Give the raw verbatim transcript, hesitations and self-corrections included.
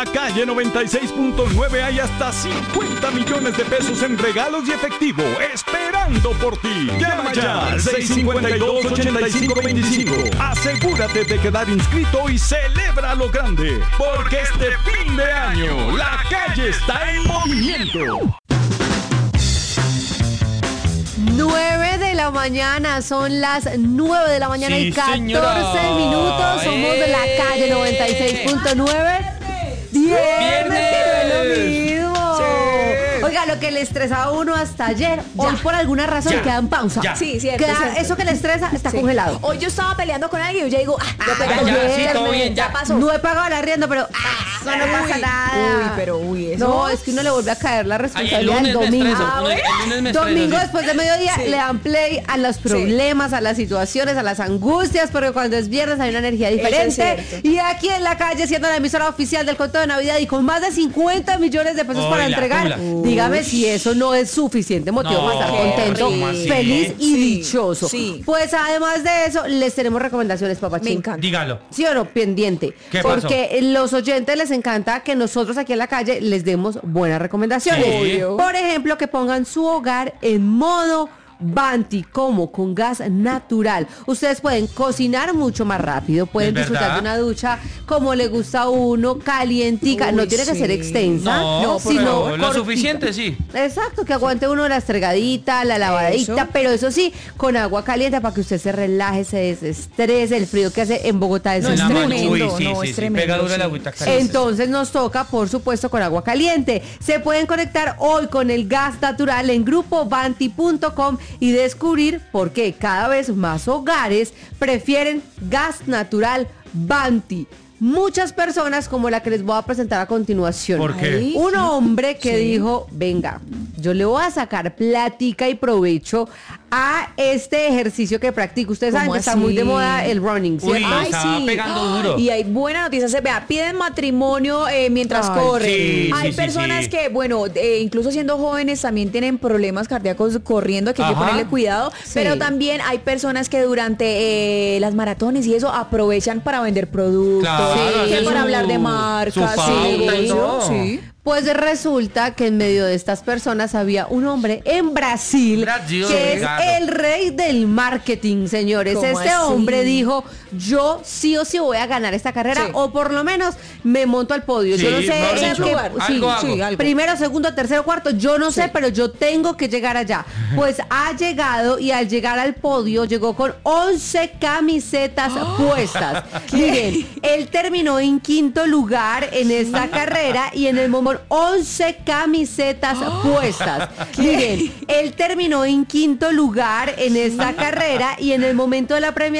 la calle noventa y seis punto nueve hay hasta cincuenta millones de pesos en regalos y efectivo esperando por ti. Llama ya al seis cinco dos, ocho cinco dos cinco. Asegúrate de quedar inscrito y celebra lo grande, porque este fin de año la calle está en movimiento. nueve de la mañana, son las nueve de la mañana sí, y catorce señora. Minutos. Somos de la calle noventa y seis punto nueve. Viernes, que no es lo mismo. Sí. Oiga, lo que le estresaba a uno hasta ayer, ya. Hoy por alguna razón ya. Queda en pausa. Ya. Sí, cierto, queda, cierto. Eso que le estresa está sí. Congelado. Hoy yo estaba peleando con alguien y yo digo, ah, yo ah, ya, viernes, sí, todo bien, ya. ya pasó. No he pagado el arriendo, pero ah, eso no pasa nada. Uy, pero uy, eso. No, es que uno le vuelve a caer la responsabilidad Ay, el domingo. Ah, el, el lunes me domingo estreso, después de mediodía sí. Le dan play a los problemas, sí. A las situaciones, a las angustias, porque cuando es viernes hay una energía diferente. Es y aquí en la calle, siendo la emisora oficial del conteo de Navidad y con más de cincuenta millones de pesos oh, para entregar, dígame si eso no es suficiente motivo no, para estar contento, feliz y sí, dichoso. Sí. Pues además de eso, les tenemos recomendaciones, papachín. Me encanta. Dígalo. ¿Sí o no? Pendiente. ¿Qué Porque pasó? Los oyentes les encanta que nosotros aquí en la calle les demos buenas recomendaciones. Sí. Por ejemplo, que pongan su hogar en modo Banti, como con gas natural. Ustedes pueden cocinar mucho más rápido, pueden disfrutar de una ducha como le gusta a uno, calientica. Uy, no tiene sí. Que ser extensa, no, no sino lo cortita. Suficiente, sí. Exacto, que aguante uno la estregadita, la lavadita, eso. Pero eso sí, con agua caliente para que usted se relaje, se desestrese. El frío que hace en Bogotá es, no, es tremendo. Uy, sí, no, sí, es tremendo. Pega dura sí. la agüita caliente. Entonces nos toca, por supuesto, con agua caliente. Se pueden conectar hoy con el gas natural en grupo banti punto com y descubrir por qué cada vez más hogares prefieren gas natural Banti. Muchas personas como la que les voy a presentar a continuación. ¿Por qué? Un hombre que sí. dijo, venga, yo le voy a sacar plática y provecho a este ejercicio que practico. Ustedes saben que está muy de moda el running, ¿cierto? Uy, Ay, está sí. pegando duro. Y hay buena noticia, se vea, piden matrimonio eh, mientras Ay, corren. sí, hay sí, personas sí. que, bueno, eh, incluso siendo jóvenes también tienen problemas cardíacos corriendo, que hay que Ajá. ponerle cuidado. Sí. Pero también hay personas que durante eh, las maratones y eso aprovechan para vender productos, Claro, que su- para hablar de marcas. su pauta y todo. sí. Pues resulta que en medio de estas personas había un hombre en Brasil, Brasil que es obrigado. el rey del marketing, señores. ¿Cómo Este así? hombre dijo, yo sí o sí voy a ganar esta carrera, Sí. o por lo menos me monto al podio. Sí, yo no sé mejor en dicho, qué- algo sí, hago. sí, algo. Primero, segundo, tercero, cuarto, yo no sé, Sí. pero yo tengo que llegar allá. Pues ha llegado y al llegar al podio llegó con once camisetas puestas. Miren, él terminó en quinto lugar en esta carrera y en el momento once camisetas puestas. Miren, él terminó en quinto lugar en esta carrera y en el momento de la premiación